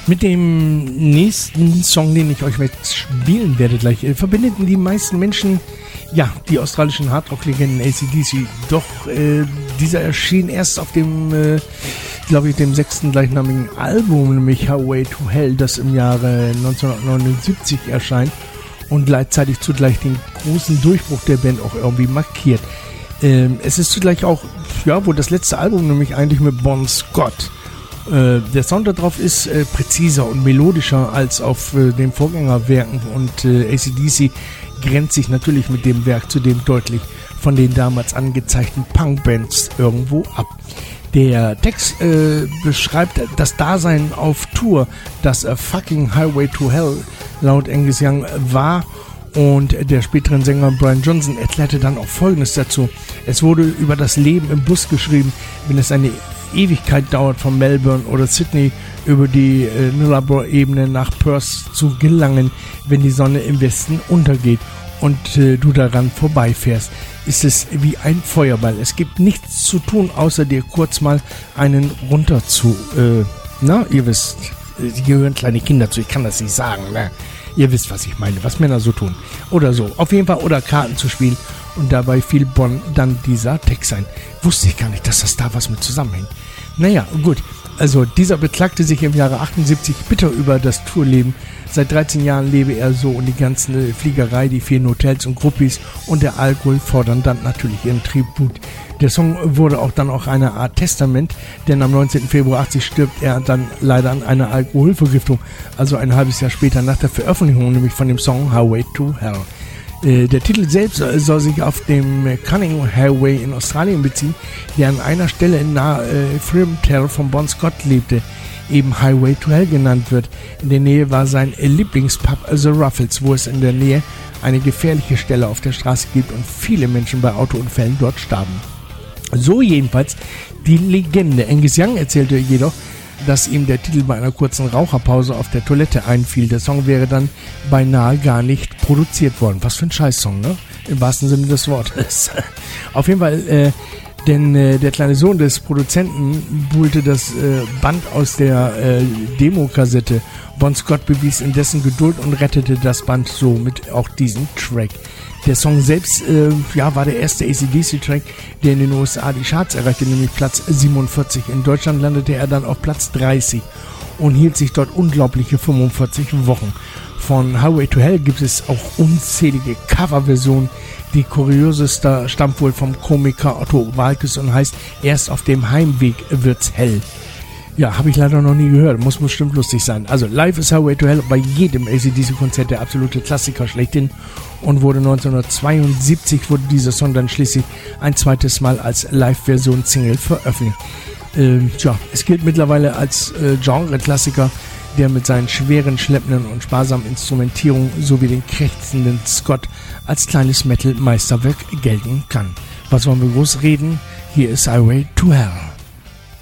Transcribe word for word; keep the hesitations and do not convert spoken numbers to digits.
Mit dem nächsten Song, den ich euch jetzt spielen werde gleich, äh, verbindeten die meisten Menschen ja die australischen Hardrock-Legenden A C D C. Doch äh, dieser erschien erst auf dem, äh, glaube ich, dem sechsten gleichnamigen Album, nämlich Highway to Hell, das im Jahre neunzehnhundertneunundsiebzig erscheint und gleichzeitig zugleich den großen Durchbruch der Band auch irgendwie markiert. Ähm, es ist zugleich auch, ja, wohl das letzte Album, nämlich eigentlich mit Bon Scott. Äh, der Sound darauf ist äh, präziser und melodischer als auf äh, den Vorgängerwerken und äh, A C D C grenzt sich natürlich mit dem Werk zudem deutlich von den damals angezeigten Punkbands irgendwo ab. Der Text äh, beschreibt das Dasein auf Tour, das A Fucking Highway to Hell laut Angus Young war, und der späteren Sänger Brian Johnson erklärte dann auch Folgendes dazu: Es wurde über das Leben im Bus geschrieben, wenn es eine Ewigkeit dauert, von Melbourne oder Sydney über die äh, Nullarbor-Ebene nach Perth zu gelangen, wenn die Sonne im Westen untergeht und äh, du daran vorbeifährst, ist es wie ein Feuerball. Es gibt nichts zu tun, außer dir kurz mal einen runter zu, äh, na, ihr wisst, hier hören kleine Kinder zu, ich kann das nicht sagen, ne? Ihr wisst, was ich meine, was Männer so tun. Oder so, auf jeden Fall, oder Karten zu spielen. Und dabei fiel Bon dann dieser Text ein. Wusste ich gar nicht, dass das da was mit zusammenhängt. Naja, gut. Also dieser beklagte sich im Jahre achtundsiebzig bitter über das Tourleben. Seit dreizehn Jahren lebe er so und die ganze Fliegerei, die vielen Hotels und Groupies und der Alkohol fordern dann natürlich ihren Tribut. Der Song wurde auch dann auch eine Art Testament, denn am neunzehnten Februar achtzig stirbt er dann leider an einer Alkoholvergiftung, also ein halbes Jahr später nach der Veröffentlichung, nämlich von dem Song Highway to Hell. Äh, der Titel selbst soll sich auf dem Cunning Highway in Australien beziehen, der an einer Stelle nahe äh, Fremantle von Bon Scott lebte, eben Highway to Hell genannt wird. In der Nähe war sein Lieblingspub The Ruffles, wo es in der Nähe eine gefährliche Stelle auf der Straße gibt und viele Menschen bei Autounfällen dort starben. So jedenfalls die Legende. Angus Young erzählte jedoch, dass ihm der Titel bei einer kurzen Raucherpause auf der Toilette einfiel. Der Song wäre dann beinahe gar nicht produziert worden. Was für ein Scheiß-Song, ne? Im wahrsten Sinne des Wortes. Auf jeden Fall, äh, denn äh, der kleine Sohn des Produzenten buhlte das äh, Band aus der äh, Demokassette. Bon Scott bewies indessen Geduld und rettete das Band somit auch diesen Track. Der Song selbst äh, ja, war der erste A C D C-Track, der in den U S A die Charts erreichte, nämlich Platz siebenundvierzig. In Deutschland landete er dann auf Platz dreißig und hielt sich dort unglaubliche fünfundvierzig Wochen. Von Highway to Hell gibt es auch unzählige Coverversionen. Die kurioseste stammt wohl vom Komiker Otto Walkes und heißt "Erst auf dem Heimweg wird's hell". Ja, habe ich leider noch nie gehört. Muss bestimmt lustig sein. Also, live ist Highway to Hell bei jedem A C D C-Konzert der absolute Klassiker schlechthin und wurde neunzehnhundertzweiundsiebzig wurde dieser Song dann schließlich ein zweites Mal als Live-Version Single veröffentlicht. Ähm, tja, es gilt mittlerweile als äh, Genre-Klassiker, der mit seinen schweren, schleppenden und sparsamen Instrumentierungen sowie den krächzenden Scott als kleines Metal-Meisterwerk gelten kann. Was wollen wir groß reden? Hier ist Highway to Hell.